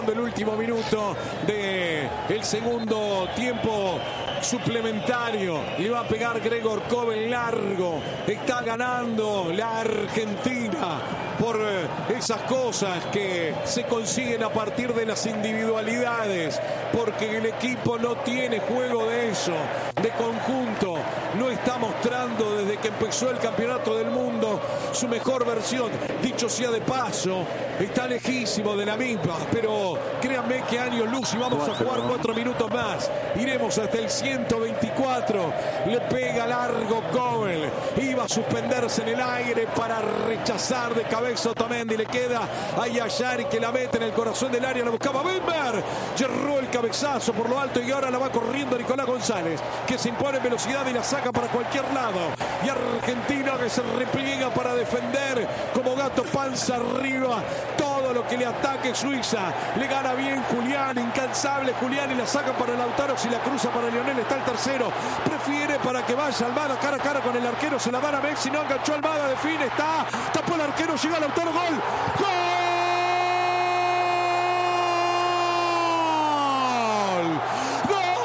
El último minuto del segundo tiempo suplementario. Le va a pegar Gregor Kobel largo. Está ganando la Argentina por esas cosas que se consiguen a partir de las individualidades, porque el equipo no tiene juego de eso, de conjunto. No está mostrando desde que empezó el campeonato del mundo su mejor versión. Dicho sea de paso, está lejísimo de la misma, pero créanme que años luz y vamos a jugar 4 minutos más. Iremos hasta el 124. Le pega largo Kobel. Iba a suspenderse en el aire para rechazar de cabeza Otamendi. Le queda a Yayari que la mete en el corazón del área. La buscaba Bember. Cerró el cabezazo por lo alto y ahora la va corriendo Nicolás González, que se impone en velocidad y la saca para cualquier lado. Y Argentina que se repliega para defender como gato panza arriba todo lo que le ataque Suiza. Le gana bien Julián, incansable Julián, y la saca para Lautaro. Si la cruza para Lionel, está el tercero. Prefiere para que vaya Almada cara a cara con el arquero. Se la dan a Messi, no enganchó Almada, define, tapó el arquero, llega Lautaro, gol. ¡Gol!